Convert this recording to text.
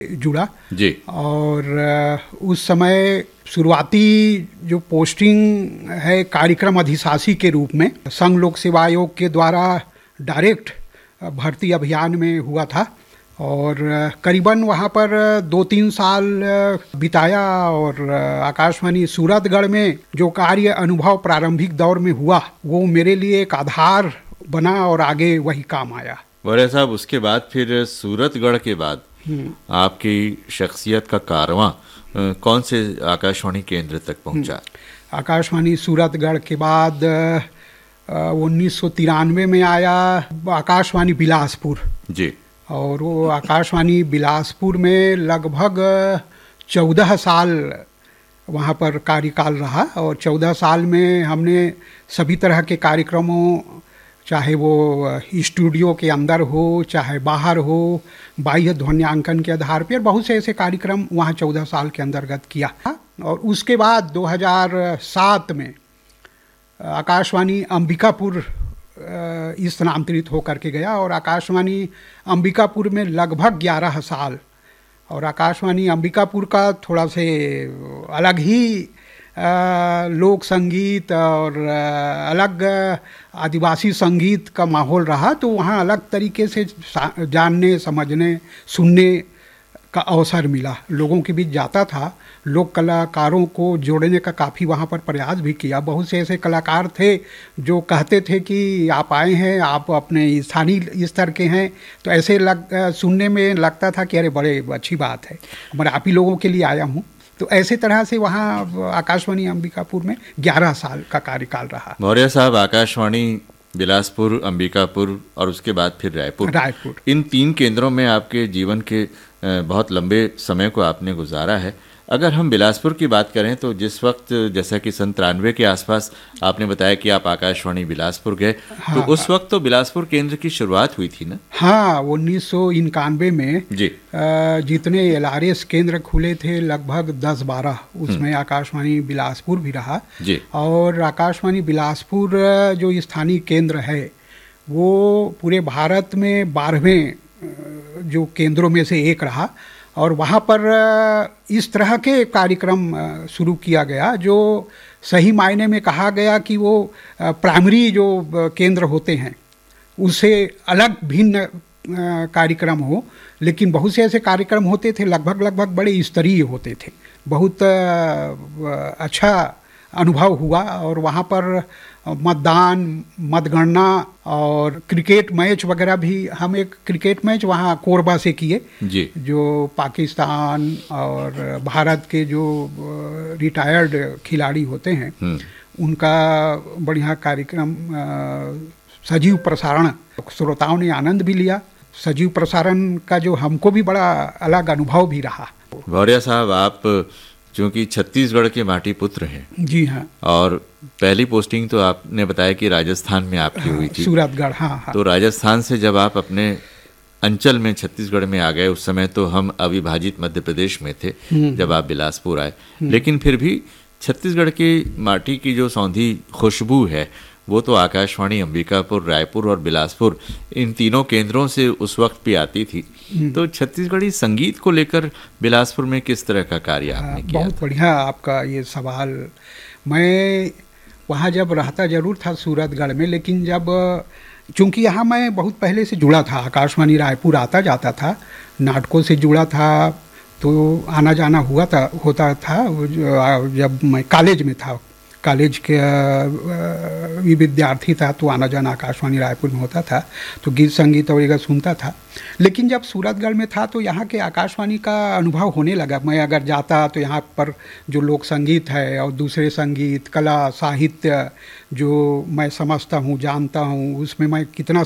जुड़ा जी। और उस समय शुरुआती जो पोस्टिंग है कार्यक्रम अधिशासी के रूप में संघ लोक सेवा आयोग के द्वारा डायरेक्ट भर्ती अभियान में हुआ था और करीबन वहाँ पर 2-3 साल बिताया और आकाशवाणी सूरतगढ़ में जो कार्य अनुभव प्रारंभिक दौर में हुआ वो मेरे लिए एक आधार बना और आगे वही काम आया। मौर्य साहब, उसके बाद फिर सूरतगढ़ के बाद आपकी शख्सियत का कारवां कौन से आकाशवाणी केंद्र तक पहुंचा? आकाशवाणी सूरतगढ़ के बाद 1993 में आया आकाशवाणी बिलासपुर जी। और वो आकाशवाणी बिलासपुर में लगभग 14 साल वहाँ पर कार्यकाल रहा और 14 साल में हमने सभी तरह के कार्यक्रमों, चाहे वो स्टूडियो के अंदर हो चाहे बाहर हो, बाह्य ध्वन्यांकन के आधार पर बहुत से ऐसे कार्यक्रम वहाँ 14 साल के अंतर्गत किया। और उसके बाद 2007 में आकाशवाणी अंबिकापुर स्थानांतरित होकर के गया और आकाशवाणी अंबिकापुर में लगभग 11 साल। और आकाशवाणी अंबिकापुर का थोड़ा से अलग ही लोक संगीत और अलग आदिवासी संगीत का माहौल रहा, तो वहाँ अलग तरीके से जानने, समझने, सुनने का अवसर मिला। लोगों के बीच जाता था, लोक कलाकारों को जोड़ने का काफ़ी वहाँ पर प्रयास भी किया। बहुत से ऐसे कलाकार थे जो कहते थे कि आप आए हैं, आप अपने स्थानीय स्तर के हैं, तो ऐसे सुनने में लगता था कि अरे बड़े अच्छी बात है, मैं आप ही लोगों के लिए आया हूँ। तो ऐसे तरह से वहाँ आकाशवाणी अंबिकापुर में 11 साल का कार्यकाल रहा। मौर्य साहब, आकाशवाणी बिलासपुर, अंबिकापुर और उसके बाद फिर रायपुर, इन 3 केंद्रों में आपके जीवन के बहुत लंबे समय को आपने गुजारा है। अगर हम बिलासपुर की बात करें तो जिस वक्त, जैसा कि 93 के आसपास आपने बताया कि आप आकाशवाणी बिलासपुर गए, तो उस वक्त तो बिलासपुर केंद्र की शुरुआत हुई थी ना? हाँ, 1991 में जी। जितने LRS केंद्र खुले थे लगभग 10-12, उसमें आकाशवाणी बिलासपुर भी रहा जी। और आकाशवाणी बिलासपुर जो स्थानीय केंद्र है वो पूरे भारत में 12वें जो केंद्रों में से एक रहा और वहाँ पर इस तरह के कार्यक्रम शुरू किया गया जो सही मायने में कहा गया कि वो प्राइमरी जो केंद्र होते हैं उससे अलग भिन्न कार्यक्रम हो, लेकिन बहुत से ऐसे कार्यक्रम होते थे लगभग बड़े स्तरीय होते थे। बहुत अच्छा अनुभव हुआ और वहाँ पर मतदान, मतगणना और क्रिकेट मैच वगैरह भी, हम एक क्रिकेट मैच वहाँ कोरबा से किए जी। जो पाकिस्तान और भारत के जो रिटायर्ड खिलाड़ी होते हैं उनका बढ़िया कार्यक्रम, सजीव प्रसारण, श्रोताओं ने आनंद भी लिया। सजीव प्रसारण का जो हमको भी बड़ा अलग अनुभव भी रहा। मौर्य साहब, आप चूँकि छत्तीसगढ़ के माटी पुत्र हैं। जी हाँ। और पहली पोस्टिंग तो आपने बताया कि राजस्थान में आपकी हुई थी, सूरतगढ़। हाँ। तो राजस्थान से जब आप अपने अंचल में छत्तीसगढ़ में आ गए, उस समय तो हम अविभाजित मध्य प्रदेश में थे जब आप बिलासपुर आए, लेकिन फिर भी छत्तीसगढ़ की माटी की जो सौंधी खुशबू है वो तो आकाशवाणी अंबिकापुर, रायपुर और बिलासपुर, इन तीनों केंद्रों से उस वक्त भी आती थी। तो छत्तीसगढ़ी संगीत को लेकर बिलासपुर में किस तरह का कार्य आपने किया? बहुत बढ़िया आपका ये सवाल। मैं वहाँ जब रहता जरूर था सूरतगढ़ में, लेकिन जब चूँकि यहाँ मैं बहुत पहले से जुड़ा था, आकाशवाणी रायपुर आता जाता था, नाटकों से जुड़ा था, तो आना जाना होता था। जब मैं कॉलेज में था, कॉलेज के विद्यार्थी था, तो आना जाना आकाशवाणी रायपुर में होता था, तो गीत संगीत वगैरह सुनता था। लेकिन जब सूरतगढ़ में था तो यहाँ के आकाशवाणी का अनुभव होने लगा। मैं अगर जाता तो यहाँ पर जो लोक संगीत है और दूसरे संगीत, कला, साहित्य जो मैं समझता हूँ, जानता हूँ, उसमें मैं कितना